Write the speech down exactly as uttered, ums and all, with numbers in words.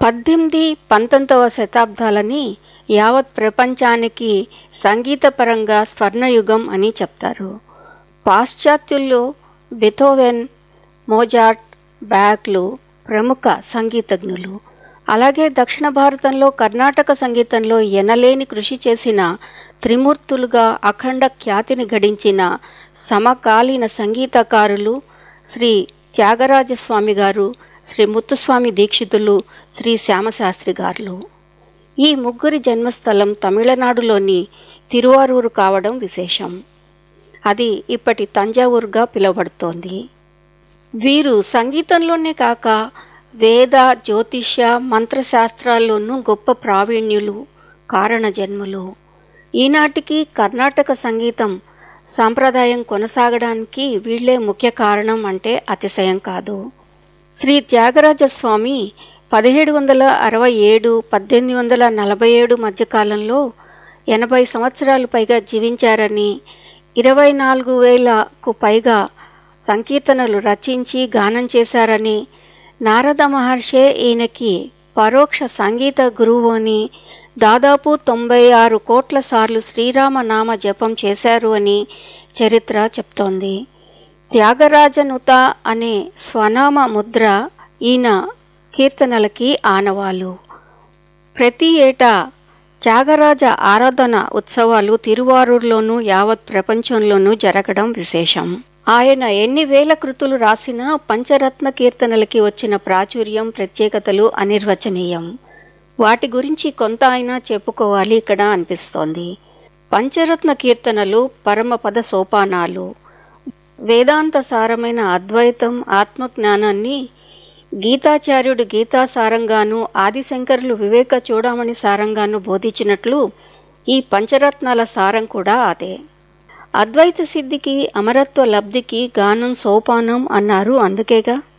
పద్దెనిమిది పంతొమ్మిదవ శతాబ్దాలని యావత్ ప్రపంచానికి సంగీతపరంగా స్వర్ణయుగం అని చెప్తారు. పాశ్చాత్యుల్లో బెథోవెన్, మోజార్ట్, బాఖ్లు ప్రముఖ సంగీతజ్ఞులు. అలాగే దక్షిణ భారతంలో కర్ణాటక సంగీతంలో ఎనలేని కృషి చేసిన త్రిమూర్తులుగా అఖండ ఖ్యాతిని గడించిన సమకాలీన సంగీతకారులు శ్రీ త్యాగరాజస్వామి గారు, శ్రీ ముత్తుస్వామి దీక్షితులు, శ్రీ శ్యామశాస్త్రి గారు. ఈ ముగ్గురి జన్మస్థలం తమిళనాడులోని తిరువారూరు కావడం విశేషం. అది ఇప్పటి తంజావూరుగా పిలువబడుతోంది. వీరు సంగీతంలోనే కాక వేద, జ్యోతిష్య, మంత్రశాస్త్రాల్లోనూ గొప్ప ప్రావీణ్యులు, కారణ జన్ములు. ఈనాటికి కర్ణాటక సంగీతం సాంప్రదాయం కొనసాగడానికి వీళ్లే ముఖ్య కారణం అంటే అతిశయం కాదు. శ్రీ త్యాగరాజస్వామి పదిహేడు వందల అరవై ఏడు పద్దెనిమిది వందల నలభై ఏడు మధ్యకాలంలో ఎనభై సంవత్సరాలు పైగా జీవించారని, ఇరవై నాలుగు వేలకు పైగా సంకీర్తనలు రచించి గానం చేశారని, నారద మహర్షే ఈయనకి పరోక్ష సంగీత గురువు అని, దాదాపు తొంభై ఆరు కోట్ల సార్లు శ్రీరామ నామ జపం చేశారు అని చరిత్ర చెప్తోంది. త్యాగరాజనుత అనే స్వనామ ముద్ర ఈయన కీర్తనలకి ఆనవాలు. ప్రతి ఏటా త్యాగరాజ ఆరాధన ఉత్సవాలు తిరువారూరులోనూ యావత్ ప్రపంచంలోనూ జరగడం విశేషం. ఆయన ఎన్ని వేల కృతులు రాసినా పంచరత్న కీర్తనలకి వచ్చిన ప్రాచుర్యం, ప్రత్యేకతలు అనిర్వచనీయం. వాటి గురించి కొంత అయినా చెప్పుకోవాలి ఇక్కడ అనిపిస్తోంది. పంచరత్న కీర్తనలు పరమపద సోపానాలు. వేదాంత సారమైన అద్వైతం, ఆత్మజ్ఞానాన్ని గీతాచార్యుడు గీతా సారంగాను, ఆదిశంకరులు వివేక చూడామణి సారంగాను బోధించినట్లు ఈ పంచరత్నాల సారం కూడా అదే. అద్వైత సిద్ధికి, అమరత్వ లబ్ధికి గానం సోపానం అన్నారు అందుకేగా.